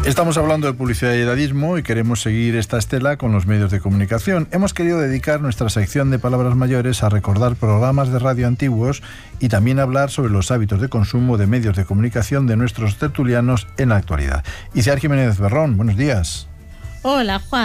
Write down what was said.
Estamos hablando de publicidad y edadismo y queremos seguir esta estela con los medios de comunicación. Hemos querido dedicar nuestra sección de palabras mayores a recordar programas de radio antiguos y también hablar sobre los hábitos de consumo de medios de comunicación de nuestros tertulianos en la actualidad. Iciar Jiménez Berrón, buenos días. Hola, Juan.